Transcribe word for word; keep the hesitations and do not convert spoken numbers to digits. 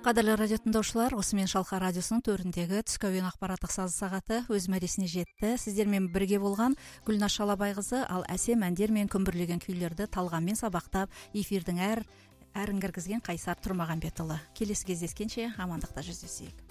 Кадірлі радио тыңдаушылар, осымен Шалқар радиосының төріндегі түскі әуен ақпараттық сазы сағаты өз мәресіне жетті. Сіздермен бірге болған Гүлназ Шалабайқызы, ал әсем әндер мен күмбірлеген күйлерді талғаммен сабақтап, эфирдің әр әрін кіргізген Қайсар Тұрмағанбетұлы. Келесі кездескенше амандықта жүздесейік.